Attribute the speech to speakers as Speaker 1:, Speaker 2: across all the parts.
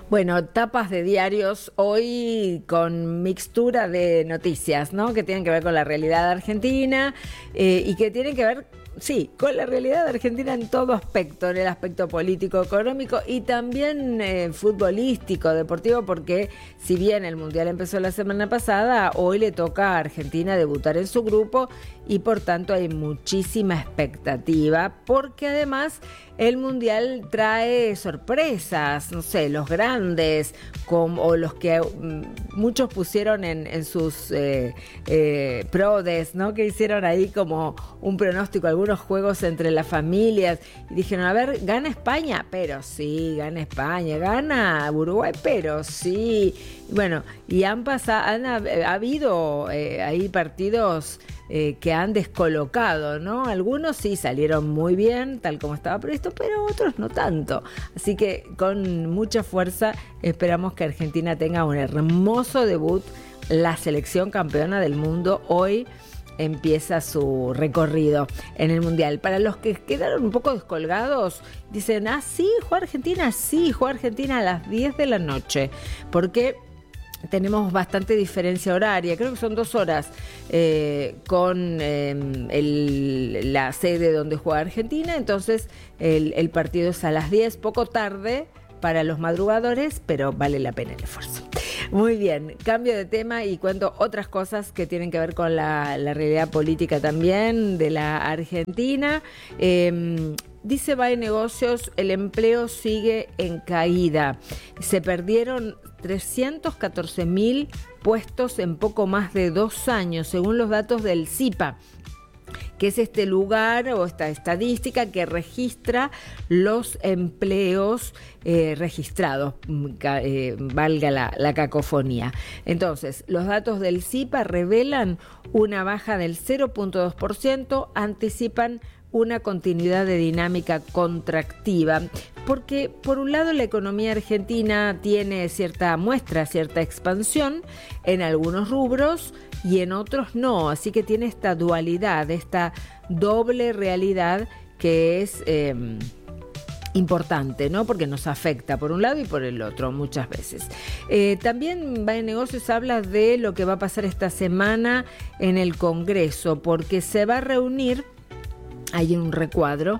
Speaker 1: Bueno, tapas de diarios hoy con mixtura de noticias, ¿no? Que tienen que ver con la realidad argentina y que tienen que ver, sí, con la realidad argentina en todo aspecto, en el aspecto político, económico y también futbolístico, deportivo, porque si bien el Mundial empezó la semana pasada, hoy le toca a Argentina debutar en su grupo y por tanto hay muchísima expectativa, porque además el Mundial trae sorpresas, no sé, los grandes, o los que muchos pusieron en sus prodes, ¿no? Que hicieron ahí como un pronóstico, algunos juegos entre las familias, y dijeron, a ver, ¿gana España? Pero sí, gana España. ¿Gana Uruguay? Pero sí. Bueno, y ha habido ahí partidos que han descolocado, ¿no? Algunos sí salieron muy bien, tal como estaba previsto, pero otros no tanto. Así que con mucha fuerza esperamos que Argentina tenga un hermoso debut. La selección campeona del mundo hoy empieza su recorrido en el Mundial. Para los que quedaron un poco descolgados, dicen, sí, juega Argentina a las 10 de la noche, porque tenemos bastante diferencia horaria, creo que son 2 horas con la sede donde juega Argentina, entonces el partido es a las 10, poco tarde para los madrugadores, pero vale la pena el esfuerzo. Muy bien, cambio de tema y cuento otras cosas que tienen que ver con la realidad política también de la Argentina. Dice BAE Negocios, el empleo sigue en caída. Se perdieron 314.000 puestos en poco más de 2 años, según los datos del CIPA, que es este lugar o esta estadística que registra los empleos registrados, valga la cacofonía. Entonces, los datos del CIPA revelan una baja del 0.2%, anticipan una continuidad de dinámica contractiva, porque por un lado la economía argentina muestra cierta expansión en algunos rubros y en otros no, así que tiene esta dualidad, esta doble realidad que es importante, ¿no? Porque nos afecta por un lado y por el otro muchas veces. También BAE Negocios habla de lo que va a pasar esta semana en el Congreso, porque se va a reunir. Hay un recuadro,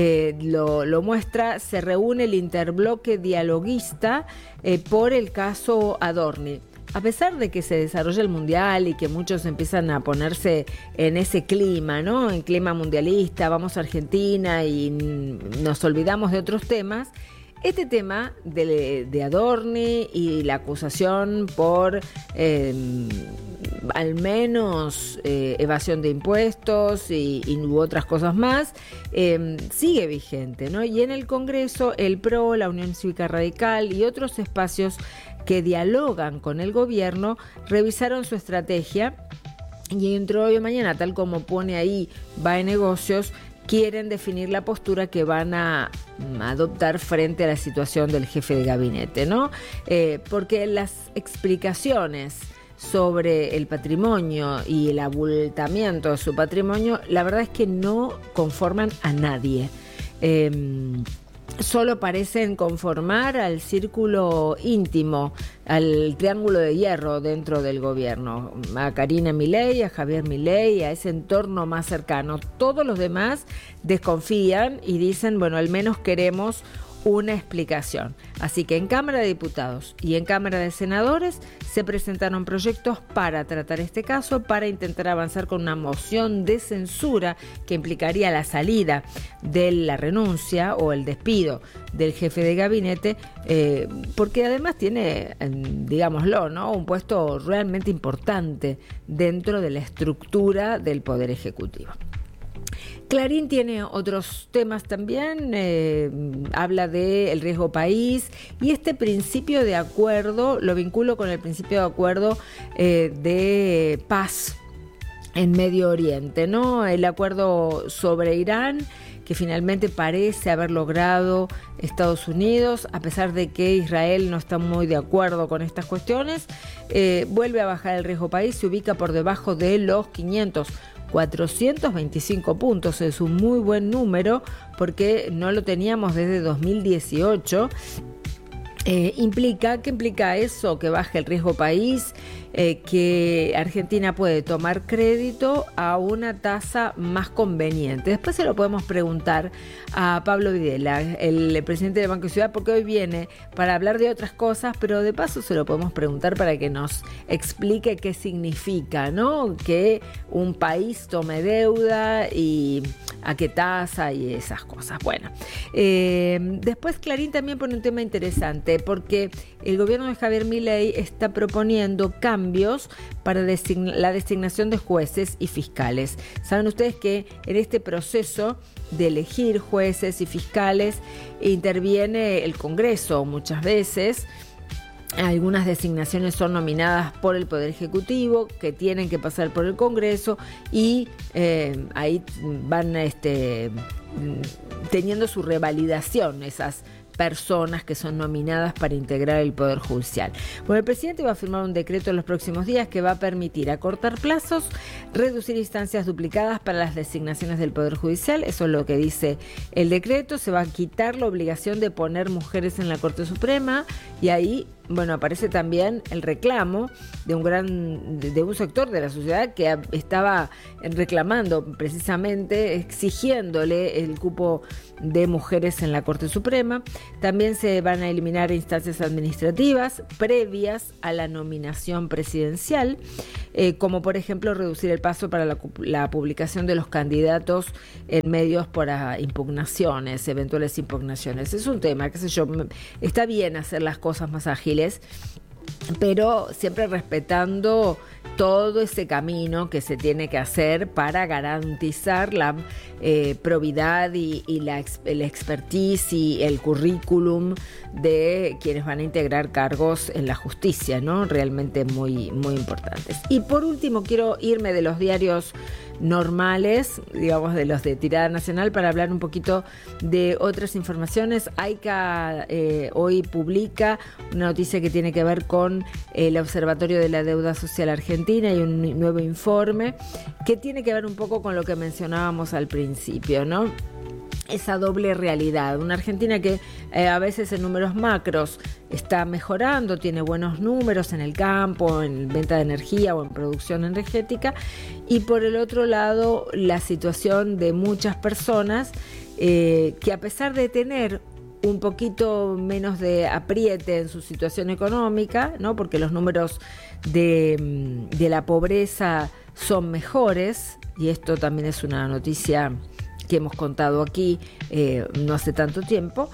Speaker 1: lo muestra, se reúne el interbloque dialoguista por el caso Adorni. A pesar de que se desarrolla el Mundial y que muchos empiezan a ponerse en ese clima, ¿no? En clima mundialista, vamos a Argentina y nos olvidamos de otros temas. Este tema de Adorni y la acusación por al menos evasión de impuestos y otras cosas más, sigue vigente, ¿no? Y en el Congreso, el PRO, la Unión Cívica Radical y otros espacios que dialogan con el gobierno revisaron su estrategia y entre hoy y mañana, tal como pone ahí BAE Negocios, quieren definir la postura que van a adoptar frente a la situación del jefe de gabinete, ¿no? Porque las explicaciones sobre el patrimonio y el abultamiento de su patrimonio, la verdad es que no conforman a nadie. Solo parecen conformar al círculo íntimo, al triángulo de hierro dentro del gobierno, a Karina Milei, a Javier Milei, a ese entorno más cercano. Todos los demás desconfían y dicen, bueno, al menos queremos una explicación. Así que en Cámara de Diputados y en Cámara de Senadores se presentaron proyectos para tratar este caso, para intentar avanzar con una moción de censura que implicaría la salida de la renuncia o el despido del jefe de gabinete, porque además tiene, digámoslo, ¿no?, un puesto realmente importante dentro de la estructura del Poder Ejecutivo. Clarín tiene otros temas también, habla del riesgo país y este principio de acuerdo, lo vinculo con el principio de acuerdo de paz en Medio Oriente, ¿no? El acuerdo sobre Irán, que finalmente parece haber logrado Estados Unidos, a pesar de que Israel no está muy de acuerdo con estas cuestiones, vuelve a bajar el riesgo país, se ubica por debajo de los 425 puntos, es un muy buen número porque no lo teníamos desde 2018 ¿Qué implica eso? Que baje el riesgo país, que Argentina puede tomar crédito a una tasa más conveniente. Después se lo podemos preguntar a Pablo Videla, el presidente del Banco de Ciudad, porque hoy viene para hablar de otras cosas, pero de paso se lo podemos preguntar para que nos explique qué significa, ¿no? Que un país tome deuda y a qué tasa y esas cosas. Bueno, después Clarín también pone un tema interesante, porque el gobierno de Javier Milei está proponiendo cambios para la designación de jueces y fiscales. Saben ustedes que en este proceso de elegir jueces y fiscales interviene el Congreso muchas veces. Algunas designaciones son nominadas por el Poder Ejecutivo, que tienen que pasar por el Congreso, y ahí van teniendo su revalidación esas personas que son nominadas para integrar el Poder Judicial. Bueno, el presidente va a firmar un decreto en los próximos días que va a permitir acortar plazos, reducir instancias duplicadas para las designaciones del Poder Judicial. Eso es lo que dice el decreto. Se va a quitar la obligación de poner mujeres en la Corte Suprema, y ahí, bueno, aparece también el reclamo de un sector de la sociedad que estaba reclamando, precisamente exigiéndole el cupo de mujeres en la Corte Suprema. También se van a eliminar instancias administrativas previas a la nominación presidencial, como por ejemplo reducir el plazo para la publicación de los candidatos en medios por impugnaciones, eventuales impugnaciones. Es un tema, qué sé yo, está bien hacer las cosas más ágiles, pero siempre respetando todo ese camino que se tiene que hacer para garantizar la probidad y la expertise y el currículum de quienes van a integrar cargos en la justicia, ¿no? Realmente muy, muy importantes. Y por último, quiero irme de los diarios normales, digamos de los de tirada nacional, para hablar un poquito de otras informaciones. AICA hoy publica una noticia que tiene que ver con el Observatorio de la Deuda Social Argentina y un nuevo informe que tiene que ver un poco con lo que mencionábamos al principio, ¿no? Esa doble realidad, una Argentina que a veces en números macros está mejorando, tiene buenos números en el campo, en venta de energía o en producción energética, y por el otro lado la situación de muchas personas que a pesar de tener un poquito menos de apriete en su situación económica, ¿no? Porque los números de la pobreza son mejores, y esto también es una noticia que hemos contado aquí no hace tanto tiempo.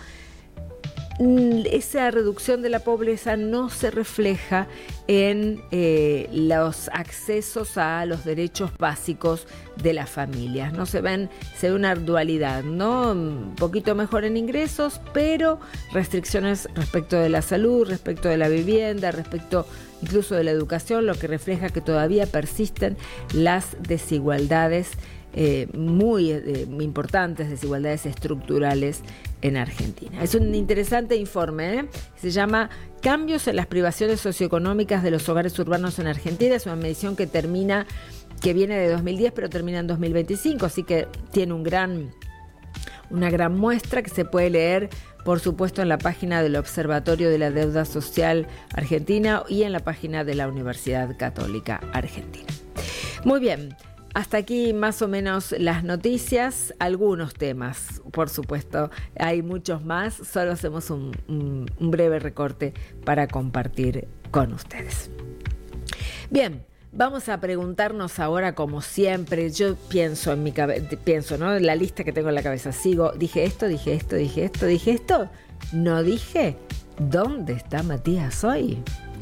Speaker 1: Esa reducción de la pobreza no se refleja en los accesos a los derechos básicos de las familias, ¿no? Se ve una dualidad, ¿no? Un poquito mejor en ingresos, pero restricciones respecto de la salud, respecto de la vivienda, respecto incluso de la educación, lo que refleja que todavía persisten las desigualdades muy importantes, desigualdades estructurales en Argentina. Es un interesante informe, se llama Cambios en las privaciones socioeconómicas de los hogares urbanos en Argentina. Es una medición que viene de 2010, pero termina en 2025, así que tiene una gran muestra que se puede leer, por supuesto, en la página del Observatorio de la Deuda Social Argentina y en la página de la Universidad Católica Argentina. Muy bien. Hasta aquí más o menos las noticias, algunos temas, por supuesto, hay muchos más, solo hacemos un breve recorte para compartir con ustedes. Bien, vamos a preguntarnos ahora, como siempre, yo pienso en mi cabeza, ¿no? En la lista que tengo en la cabeza, dije esto, no dije, ¿dónde está Matías hoy?